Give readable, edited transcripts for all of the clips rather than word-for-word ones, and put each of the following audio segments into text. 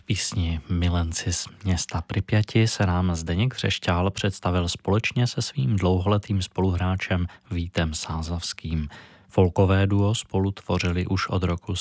V písni Milenci z města Pripjati se nám Zdeněk Vřešťál představil společně se svým dlouholetým spoluhráčem Vítem Sázavským. Folkové duo spolu tvořili už od roku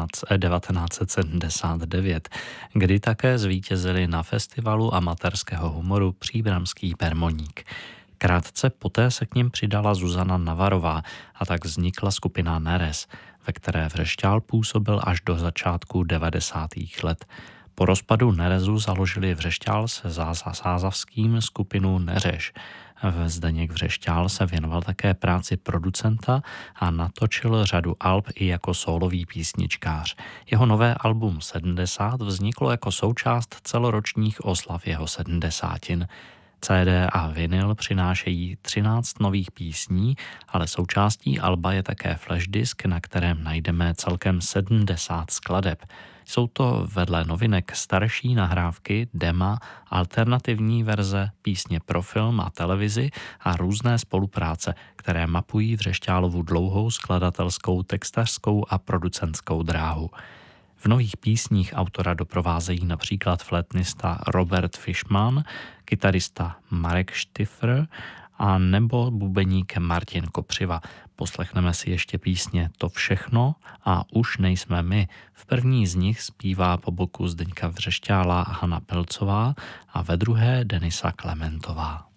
1979, kdy také zvítězili na festivalu amatérského humoru Příbramský Permoník. Krátce poté se k nim přidala Zuzana Navarová a tak vznikla skupina Nerez, ve které Vřešťál působil až do začátku 90. let. Po rozpadu Nerezu založili Vřešťál se Sázavským skupinu Neřeš. Zdeněk Vřešťál se věnoval také práci producenta a natočil řadu alb i jako sólový písničkář. Jeho nové album 70 vzniklo jako součást celoročních oslav jeho 70. CD a vinyl přinášejí 13 nových písní, ale součástí alba je také flashdisk, na kterém najdeme celkem 70 skladeb. Jsou to vedle novinek starší nahrávky, dema, alternativní verze, písně pro film a televizi a různé spolupráce, které mapují Vřešťálovu dlouhou skladatelskou, textařskou a producentskou dráhu. V nových písních autora doprovázejí například flétnista Robert Fischmann, kytarista Marek Štifr a nebo bubeník Martin Kopřiva. Poslechneme si ještě písně To všechno a Už nejsme my. V první z nich zpívá po boku Zdeňka Vřešťála Hana Pelcová a ve druhé Denisa Klementová.